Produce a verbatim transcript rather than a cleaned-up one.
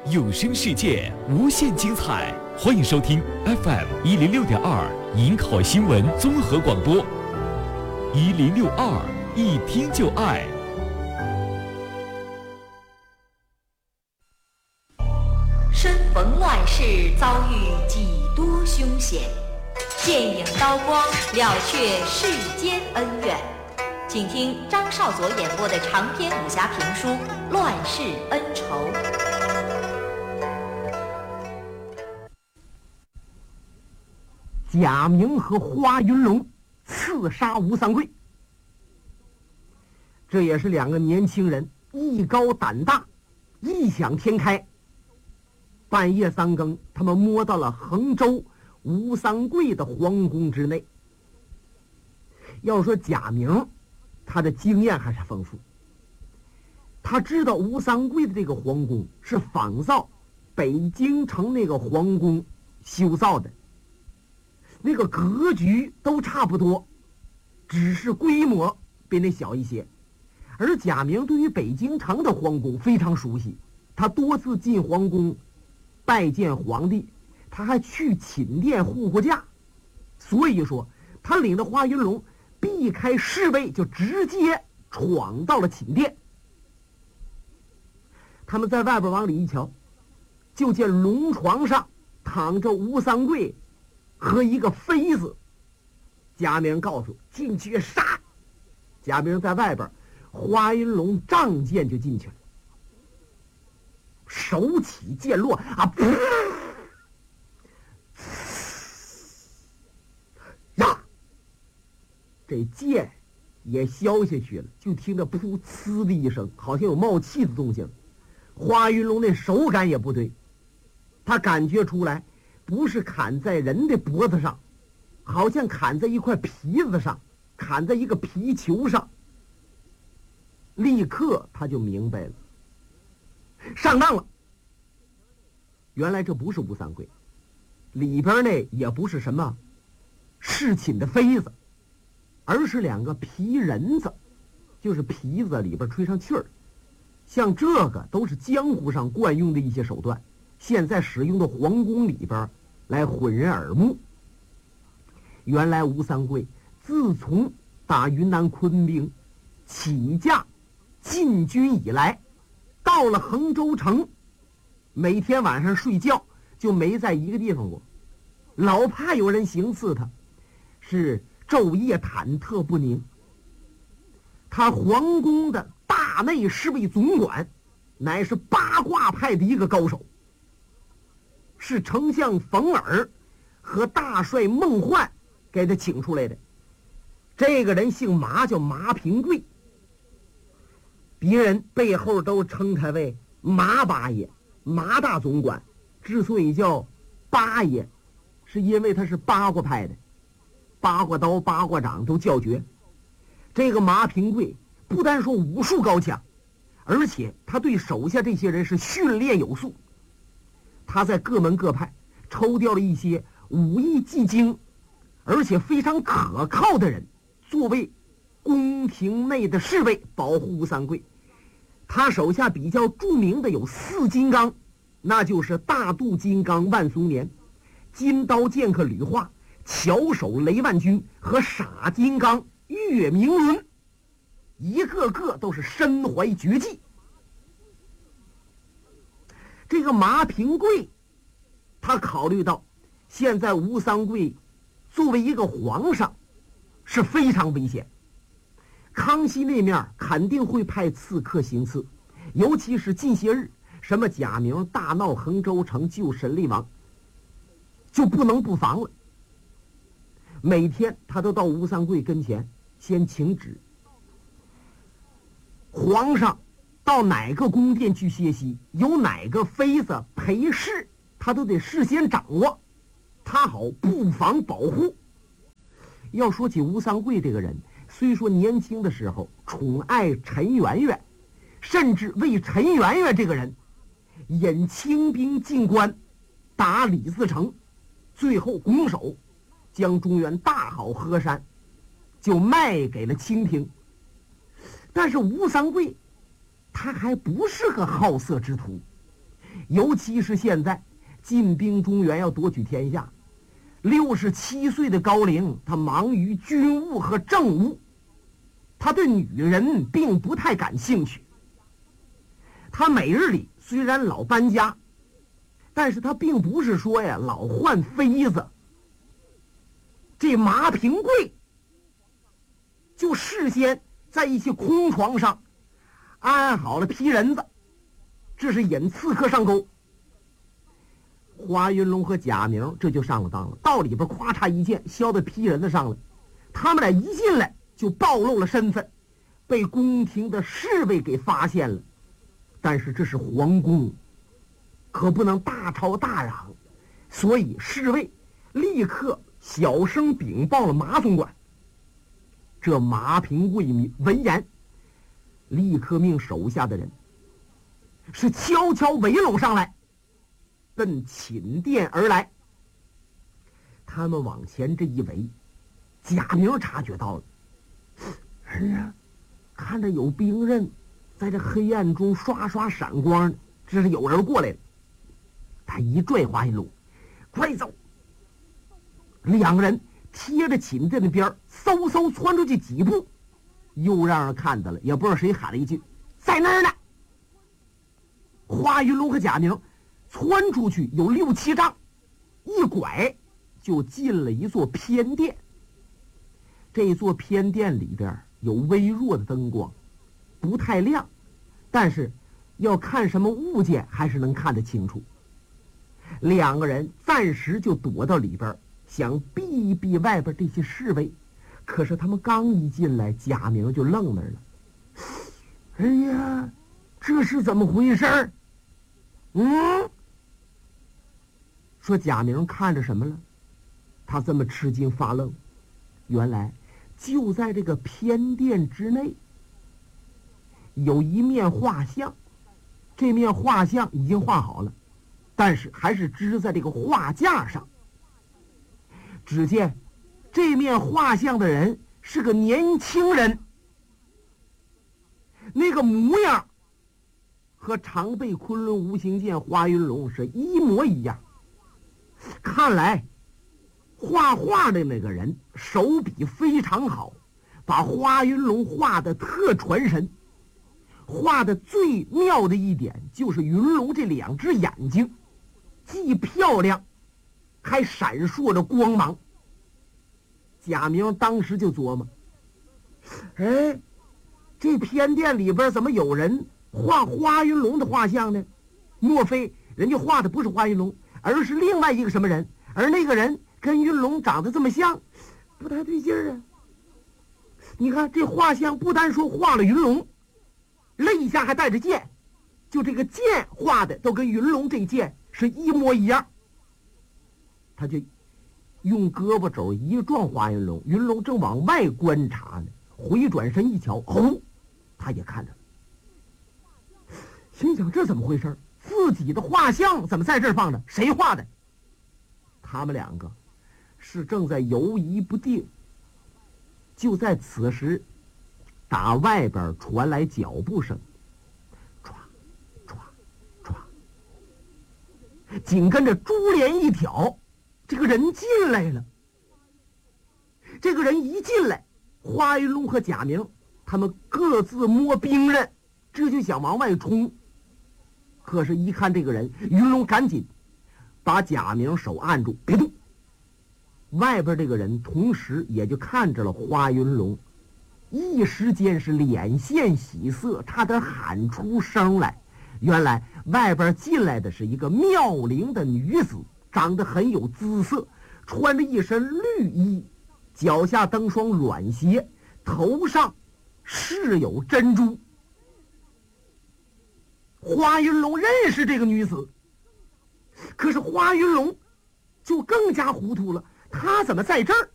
有声世界无限精彩，欢迎收听 F M 一零六点二银考新闻综合广播，一零六二一听就爱。 身逢乱世，遭遇几多凶险，剑影刀光，了却世间恩怨。请听张少佐演播的长篇武侠评书《乱世恩仇》。 贾明和花云龙刺杀吴三桂，这也是两个年轻人艺高胆大，异想天开。半夜三更，他们摸到了衡州吴三桂的皇宫之内。要说贾明，他的经验还是丰富，他知道吴三桂的这个皇宫是仿造北京城那个皇宫修造的，那个格局都差不多，只是规模比那小一些。而贾明对于北京城的皇宫非常熟悉，他多次进皇宫拜见皇帝，他还去寝殿护护驾。所以说他领着花云龙避开侍卫，就直接闯到了寝殿。他们在外边往里一瞧，就见龙床上躺着吴三桂和一个妃子。贾明告诉进去杀。贾明在外边，花云龙仗剑就进去了，手起剑落啊，噗呀，这剑也削下去了，就听着噗呲的一声，好像有冒气的动静。花云龙那手感也不对，他感觉出来不是砍在人的脖子上，好像砍在一块皮子上，砍在一个皮球上。立刻他就明白了，上当了。原来这不是吴三桂，里边那也不是什么侍寝的妃子，而是两个皮人子，就是皮子里边吹上气儿。像这个都是江湖上惯用的一些手段，现在使用的皇宫里边来混人耳目。原来吴三桂自从打云南昆明起驾进军以来，到了衡州城，每天晚上睡觉就没在一个地方过，老怕有人行刺他，是昼夜忐忑不宁。他皇宫的大内侍卫总管乃是八卦派的一个高手，是丞相冯尔和大帅孟焕给他请出来的。这个人姓马，叫马平贵，别人背后都称他为马八爷、马大总管。之所以叫八爷，是因为他是八卦派的，八卦刀、八卦掌都叫绝。这个马平贵不单说武术高强，而且他对手下这些人是训练有素。他在各门各派抽调了一些武艺技精而且非常可靠的人，作为宫廷内的侍卫保护吴三桂。他手下比较著名的有四金刚，那就是大肚金刚万松年、金刀剑客吕化、巧手雷万钧和傻金刚岳明伦，一个个都是身怀绝技。这个马平贵他考虑到现在吴三桂作为一个皇上是非常危险，康熙那面肯定会派刺客行刺，尤其是近些日什么贾明大闹衡州城救神力王，就不能不防了。每天他都到吴三桂跟前先请旨，皇上到哪个宫殿去歇息，有哪个妃子陪侍，他都得事先掌握，他好布防保护。要说起吴三桂这个人，虽说年轻的时候宠爱陈圆圆，甚至为陈圆圆这个人引清兵进关，打李自成，最后拱手将中原大好河山就卖给了清廷。但是吴三桂他还不是个好色之徒， 尤其是现在进兵中原要夺取天下，六十七岁的高龄，他忙于军务和政务，他对女人并不太感兴趣。他每日里虽然老搬家，但是他并不是说呀老换妃子。这马平贵就事先在一些空床上安好了批人子，这是引刺客上钩。华云龙和贾明这就上了当了，到里边咵嚓一剑削到批人子上了。他们俩一进来就暴露了身份，被宫廷的侍卫给发现了。但是这是皇宫，可不能大吵大嚷，所以侍卫立刻小声禀报了马总管。这马平贵闻言，立刻命手下的人是悄悄围拢上来，奔寝殿而来。他们往前这一围，贾明察觉到了，哎呀，看着有兵刃在这黑暗中刷刷闪光，这是有人过来了。他一拽华云龙，快走！两个人贴着寝殿的边嗖嗖窜出去几步，又让人看到了，也不知道谁喊了一句：“在那儿呢！”华云龙和贾明窜出去有六七丈，一拐就进了一座偏殿。这座偏殿里边有微弱的灯光，不太亮，但是要看什么物件还是能看得清楚。两个人暂时就躲到里边，想避一避外边这些侍卫。可是他们刚一进来，贾明就愣那儿了。哎呀，这是怎么回事？嗯，说贾明看着什么了？他这么吃惊发愣，原来就在这个偏殿之内有一面画像，这面画像已经画好了，但是还是支在这个画架上。只见这面画像的人是个年轻人，那个模样和常被昆仑无形剑华云龙是一模一样。看来画画的那个人手笔非常好，把华云龙画的特传神。画的最妙的一点就是云龙这两只眼睛既漂亮还闪烁着光芒。贾明当时就琢磨，哎，这偏殿里边怎么有人画华云龙的画像呢？莫非人家画的不是华云龙，而是另外一个什么人？而那个人跟云龙长得这么像，不太对劲儿啊！你看这画像不单说画了云龙，肋下还带着剑，就这个剑画的都跟云龙这剑是一模一样。他就用胳膊肘一撞华云龙，云龙正往外观察呢，回转身一瞧，哦，他也看着了，心想这怎么回事？自己的画像怎么在这儿放着？谁画的？他们两个是正在犹疑不定。就在此时，打外边传来脚步声，唰唰唰，紧跟着珠帘一挑，这个人进来了。这个人一进来，华云龙和贾明他们各自摸兵刃，这就想往外冲。可是一看这个人，云龙赶紧把贾明手按住，别动。外边这个人同时也就看着了华云龙，一时间是脸现喜色，差点喊出声来。原来外边进来的是一个妙龄的女子，长得很有姿色，穿着一身绿衣，脚下蹬双软鞋，头上饰有珍珠。华云龙认识这个女子，可是华云龙就更加糊涂了，他怎么在这儿？